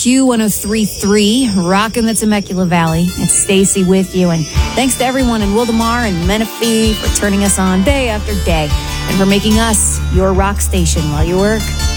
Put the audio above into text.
Q103.3, rocking the Temecula Valley. It's Stacy with you, and thanks to everyone in Wildomar and Menifee for turning us on day after day and for making us your rock station while you work.